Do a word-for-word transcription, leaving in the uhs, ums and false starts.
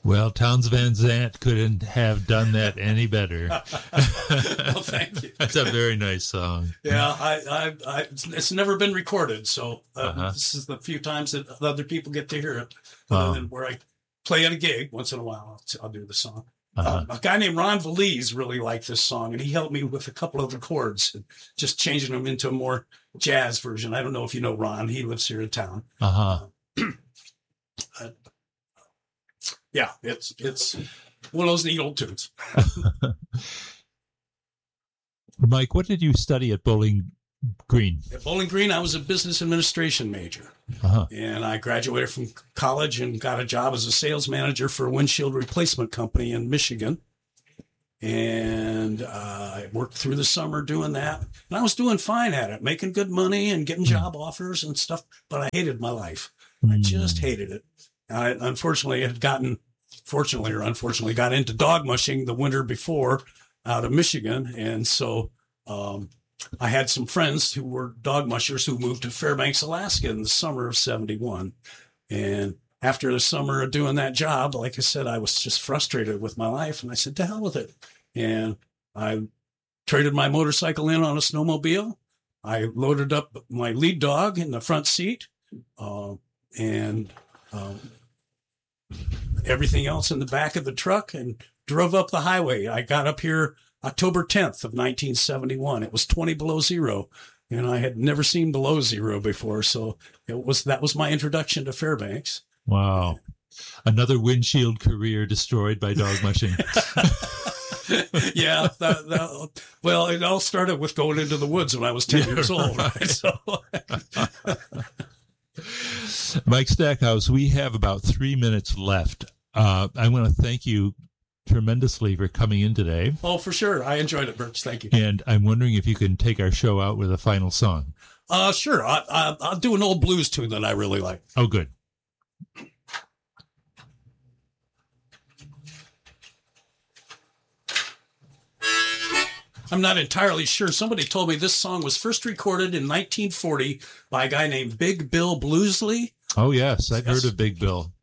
Well, Townes Van Zandt couldn't have done that any better. Well, thank you. That's a very nice song. Yeah, I, I, I it's never been recorded, so uh, Uh-huh. this is the few times that other people get to hear it. Wow. Other than where I play at a gig once in a while, I'll, I'll do the song. Uh-huh. Uh, a guy named Ron Valise really liked this song, and he helped me with a couple of the chords, just changing them into a more jazz version. I don't know if you know Ron; he lives here in town. Uh-huh. Uh, yeah, it's it's one of those neat old tunes. Mike, what did you study at Bowling Green? At Bowling Green, I was a business administration major, Uh-huh. and I graduated from college and got a job as a sales manager for a windshield replacement company in Michigan. And uh, I worked through the summer doing that, and I was doing fine at it, making good money and getting job offers and stuff. But I hated my life. I just hated it. I unfortunately had gotten, fortunately or unfortunately, got into dog mushing the winter before out of Michigan. And so um, I had some friends who were dog mushers who moved to Fairbanks, Alaska in the summer of seventy-one. And after the summer of doing that job, like I said, I was just frustrated with my life. And I said, to hell with it. And I traded my motorcycle in on a snowmobile. I loaded up my lead dog in the front seat. Uh, and um, everything else in the back of the truck and drove up the highway. I got up here October tenth of nineteen seventy-one. It was twenty below zero, and I had never seen below zero before. So it was that was my introduction to Fairbanks. Wow. Another windshield career destroyed by dog mushing. Yeah. That, that, well, it all started with going into the woods when I was ten Yeah, years old. Right? So. Mike Stackhouse, we have about three minutes left. Uh, I want to thank you tremendously for coming in today. Oh, for sure. I enjoyed it, Birch. Thank you. And I'm wondering if you can take our show out with a final song. Uh, sure. I, I, I'll do an old blues tune that I really like. Oh, good. I'm not entirely sure. Somebody told me this song was first recorded in nineteen forty by a guy named Big Bill Bluesley. Oh, yes. I've Yes. heard of Big Bill.